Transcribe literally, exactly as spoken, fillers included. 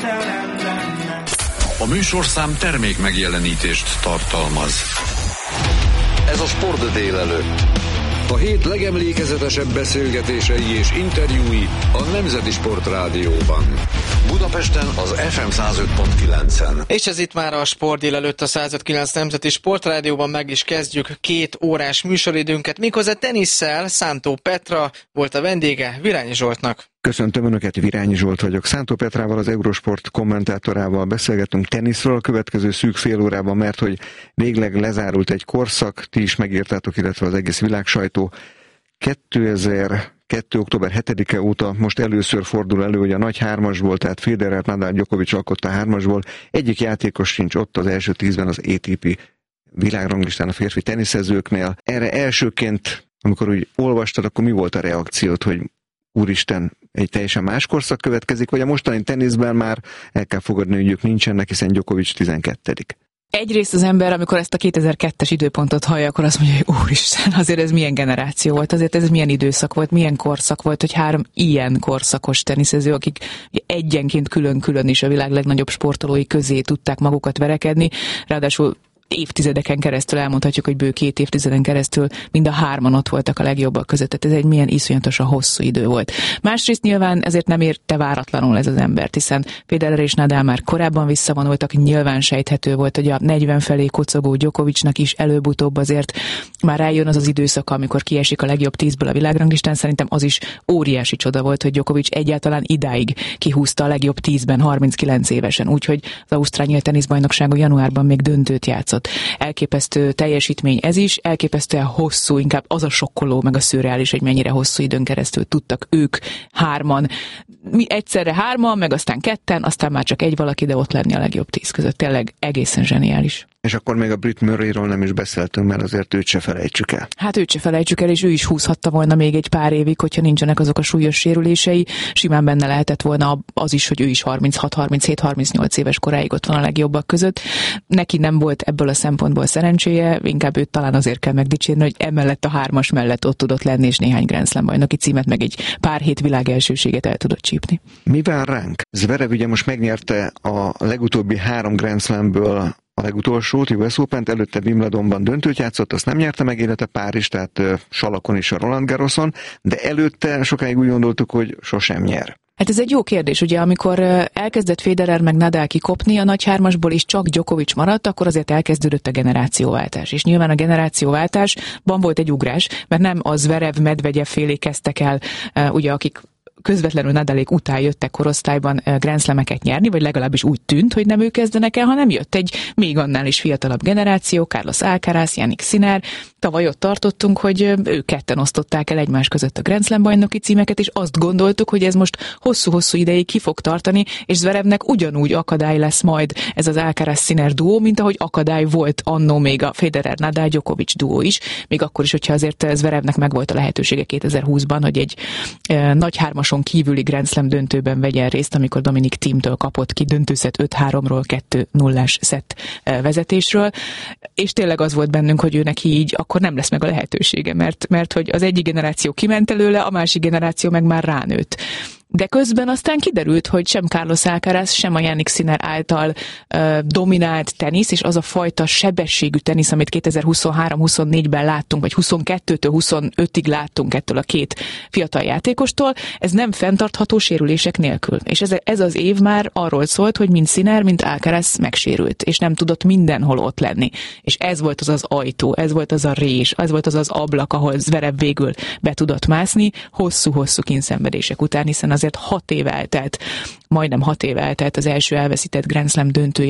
A műsorszám termék megjelenítést tartalmaz. Ez a Sport délelőtt. A hét legemlékezetesebb beszélgetései és interjúi a Nemzeti Sport Rádióban. Budapesten az ef em száz öt pont kilencen. És ez itt már a Sport délelőtt a száz öt pont kilenc Nemzeti Sport Rádióban, meg is kezdjük két órás műsoridőnket, méghozzá tenisszel. Szántó Petra volt a vendége Virányi Zsoltnak. Köszöntöm Önöket, Virányi Zsolt vagyok. Szántó Petrával, az Eurosport kommentátorával beszélgetünk teniszről a következő szűk fél órában, mert hogy végleg lezárult egy korszak, ti is megírtátok, illetve az egész világsajtó. kétezer-kettő. október hetedike óta most először fordul elő, hogy a nagy hármasból, tehát Federer, Nadal, Djokovic alkotta hármasból egyik játékos sincs ott az első tízben az á té pé világranglistán a férfi teniszezőknél. Erre elsőként, amikor úgy olvastad, akkor mi volt a reakciód, hogy úristen, egy teljesen más korszak következik, vagy a mostani teniszben már el kell fogadni, hogy ők nincsenek, hiszen Djokovic tizenkettedik. Egyrészt az ember, amikor ezt a kétezer-kettes időpontot hallja, akkor azt mondja, hogy úristen, azért ez milyen generáció volt, azért ez milyen időszak volt, milyen korszak volt, hogy három ilyen korszakos teniszező, akik egyenként külön-külön is a világ legnagyobb sportolói közé tudták magukat verekedni, ráadásul évtizedeken keresztül elmondhatjuk, hogy bő két évtizeden keresztül mind a hárman ott voltak a legjobbak között, tehát ez egy milyen iszonyatosan hosszú idő volt. Másrészt nyilván ezért nem érte váratlanul ez az embert, hiszen Federer és Nadal már korábban visszavonultak, nyilván sejthető volt, hogy a negyven felé kocogó Djokovicnak is előbb-utóbb azért már rájön az az időszaka, amikor kiesik a legjobb tízből a világranglistán. Szerintem az is óriási csoda volt, hogy Djokovic egyáltalán idáig kihúzta a legjobb tízben harminckilenc évesen, úgyhogy az ausztrál nyílt teniszbajnokságon januárban még döntőt játszott. Elképesztő teljesítmény ez is, elképesztően hosszú, inkább az a sokkoló, meg a szürreális, hogy mennyire hosszú időn keresztül tudtak ők hárman, mi egyszerre hárman, meg aztán ketten, aztán már csak egy valaki, de ott lenni a legjobb tíz között. Tényleg egészen zseniális. És akkor még a Brit Murrayról nem is beszéltünk, mert azért őt se felejtsük el. Hát őt se felejtsük el, és ő is húzhatta volna még egy pár évig, hogyha nincsenek azok a súlyos sérülései. Simán benne lehetett volna az is, hogy ő is harminchat harminchét harmincnyolc éves koráig ott van a legjobbak között. Neki nem volt ebből a szempontból szerencséje, inkább őt talán azért kell megdicsérni, hogy emellett a hármas mellett ott tudott lenni, és néhány Grand Slam bajnoki címet, meg egy pár hét világelsőséget el tudott csípni. Mi vár ránk? Zverev ugye most megnyerte a legutóbbi három Grand Slamből a legutolsót, U S Opent, előtte Wimbledonban döntőt játszott, azt nem nyerte meg, illetve Párizs, tehát uh, salakon és a Roland Garroson, de előtte sokáig úgy gondoltuk, hogy sosem nyer. Hát ez egy jó kérdés, ugye amikor elkezdett Federer meg Nadal kikopni a nagy hármasból, és csak Djokovic maradt, akkor azért elkezdődött a generációváltás. És nyilván a generációváltásban volt egy ugrás, mert nem az Zverev, Medvegyev félék kezdtek el, ugye akik közvetlenül Nadalék után jöttek korosztályban Grand Slameket nyerni, vagy legalábbis úgy tűnt, hogy nem ők kezdenek el, hanem jött egy még annál is fiatalabb generáció, Carlos Alcaraz, Jannik Sinner. Tavaly ott tartottunk, hogy ők ketten osztották el egymás között a Grand Slam bajnoki címeket, és azt gondoltuk, hogy ez most hosszú-hosszú ideig ki fog tartani, és Zverevnek ugyanúgy akadály lesz majd ez az Alcaraz-Sinner duó, mint ahogy akadály volt annó még a Federer-Nadal-Djokovic duó is, még akkor is, hogyha azért Zverevnek megvolt a lehetősége kétezer-húszban, hogy egy e, nagy hármas kívüli Grand Slam döntőben vegyen részt, amikor Dominic Thiem-től kapott ki döntőszett öt háromról kettő nullás szett vezetésről, és tényleg az volt bennünk, hogy ő neki így akkor nem lesz meg a lehetősége, mert, mert hogy az egyik generáció kiment előle, a másik generáció meg már ránőtt. De közben aztán kiderült, hogy sem Carlos Alcaraz, sem a Jannik Sinner által uh, dominált tenisz, és az a fajta sebességű tenisz, amit kétezer-huszonhárom huszonnégyben láttunk, vagy huszonkettőtől huszonötig láttunk ettől a két fiatal játékostól, ez nem fenntartható sérülések nélkül. És ez, ez az év már arról szólt, hogy mind Sinner, mind Alcaraz megsérült, és nem tudott mindenhol ott lenni. És ez volt az az ajtó, ez volt az a rés, ez volt az az ablak, ahol Zverev végül be tudott mászni, hosszú-hosszú kínszenvedések után, hiszen azért hat év eltelt, majdnem hat év eltelt az első elveszített Grand Slam döntője